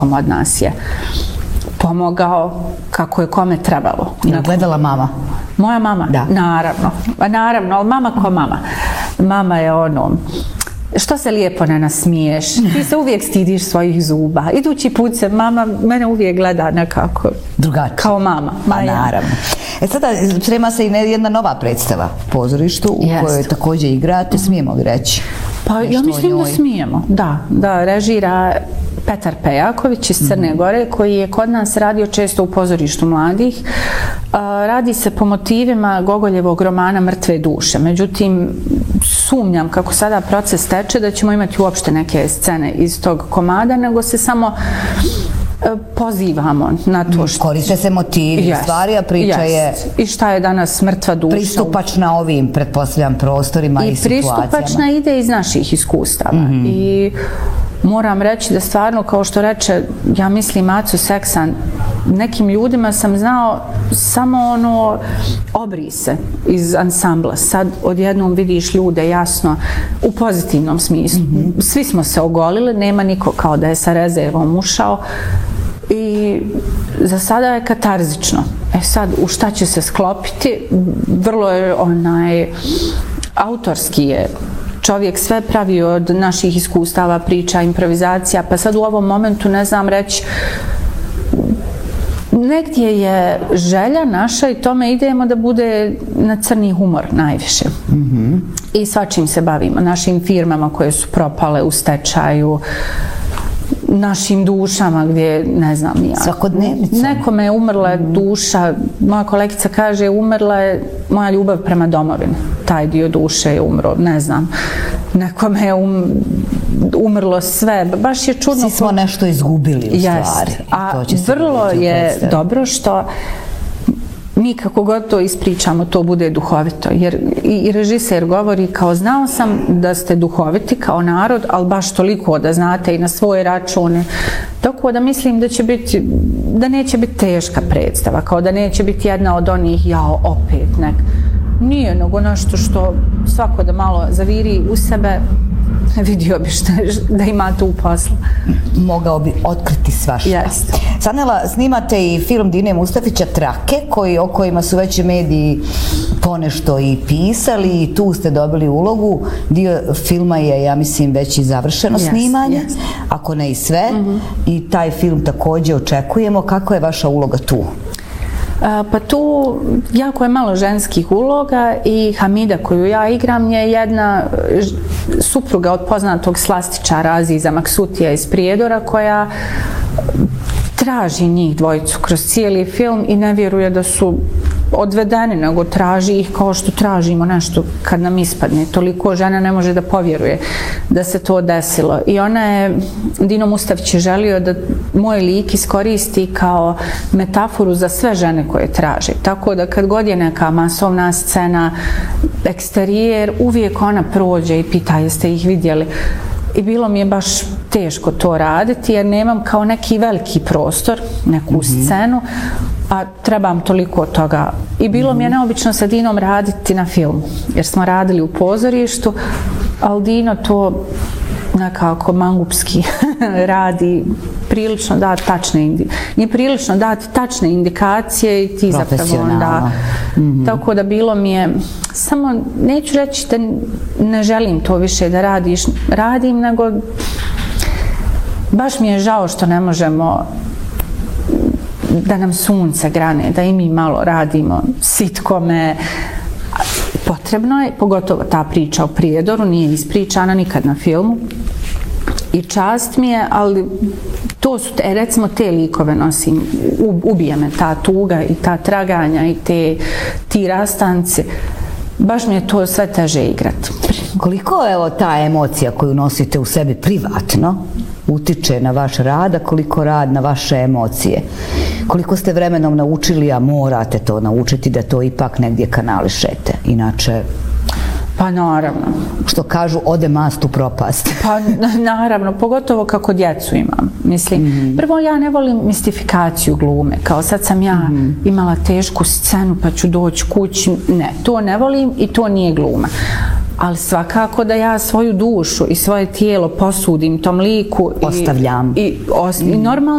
od nas je pomogao kako je kome trebalo. Je gledala mama? Moja mama? Da. Naravno. Naravno, ali mama ko mama. Mama je ono, što se lijepo ne nasmiješ, ti se uvijek stidiš svojih zuba. Idući put se mama mene uvijek gleda nekako drugačije. Kao mama. Naravno. Sada sprema se i jedna nova predstava u pozorištu u kojoj također igrate, smijemo li reći? Pa ja mislim da smijemo, da, režira Petar Pejaković iz Crne Gore, koji je kod nas radio često u pozorištu mladih. Radi se po motivima Gogoljevog romana Mrtve duše. Međutim, sumnjam kako sada proces teče da ćemo imati uopšte neke scene iz tog komada, nego se samo pozivamo na to što... Koriste se motivi, stvari, a priča je... I šta je danas mrtva duša? Pristupačna ovim, pretpostavljam, prostorima i situacijama. I pristupačna ide iz naših iskustava. I moram reći da stvarno, kao što reče, ja mislim Aco Seksan, nekim ljudima sam znao samo ono obrise iz ansambla. Sad odjednom vidiš ljude jasno u pozitivnom smislu. Svi smo se ogolili, nema niko kao da je sa rezervom ušao i za sada je katarzično. Sad u šta će se sklopiti, vrlo je autorski je čovjek sve pravi od naših iskustava, priča, improvizacija, pa sad u ovom momentu ne znam reći, negdje je želja naša i tome idemo da bude na crni humor najviše. I svačim se bavimo, našim firmama koje su propale u stečaju, našim dušama gdje, ne znam ja. Svakodnevnicom. Nekome je umrla duša, moja kolegica kaže, umrla je moja ljubav prema domovini. Taj dio duše je umro, ne znam. Nekome je umrlo sve. Baš je čudno. Svi smo nešto izgubili u stvari. A vrlo je dobro što mi kako god to ispričamo, to bude duhovito. Jer i režiser govori kao znao sam da ste duhoviti kao narod, ali baš toliko da znate i na svoje račune. Tako da mislim da će biti, da neće biti teška predstava, kao da neće biti jedna od onih jao opet nek. Nije nego nešto što svako da malo zaviri u sebe, vidio bi da ima tu posla. Mogao bi otkriti svašta. Sanela, snimate i film Dine Mustafića Trake, o kojima su već mediji ponešto i pisali i tu ste dobili ulogu. Dio filma je, ja mislim, već i završeno snimanje, ako ne i sve. I taj film također očekujemo. Kako je vaša uloga tu? Pa tu jako je malo ženskih uloga i Hamida koju ja igram je jedna supruga od poznatog slastičara Aziza Maksutija iz Prijedora koja traži njih dvojicu kroz cijeli film i ne vjeruje da su odvedeni, nego traži ih kao što tražimo nešto kad nam ispadne. Toliko žena ne može da povjeruje da se to desilo. I ona je, Dino Mustafić je želio da moj lik iskoristi kao metaforu za sve žene koje traže. Tako da kad god je neka masovna scena, eksterijer, uvijek ona prođe i pita jeste ih vidjeli. I bilo mi je baš teško to raditi jer nemam kao neki veliki prostor, neku scenu, a trebam toliko toga. I bilo mi je neobično sa Dinom raditi na filmu, jer smo radili u pozorištu, ali Dino to nekako mangupski radi, prilično dati tačne indikacije i ti zapravo onda. Tako da bilo mi je, samo neću reći da ne želim to više da radim, nego baš mi je žao što ne možemo da nam sunce grane, da i mi malo radimo sitkome. Potrebno je, pogotovo ta priča o Prijedoru, nije ispričana nikad na filmu. I čast mi je, ali to su, recimo te likove nosim, ubije me ta tuga i ta traganja i ti rastanci. Baš mi je to sve teže igrati. Koliko evo ta emocija koju nosite u sebi privatno utiče na vaš rad, a koliko rad na vaše emocije? Koliko ste vremenom naučili, a morate to naučiti da to ipak negdje kanališete? Inače... Pa naravno. Što kažu, ode mast u propast. Pa naravno, pogotovo kako djecu imam. Mislim, prvo ja ne volim mistifikaciju glume. Kao sad sam ja imala tešku scenu pa ću doći kući. Ne, to ne volim i to nije gluma. Ali svakako da ja svoju dušu i svoje tijelo posudim tom liku. Ostavljam. I normalno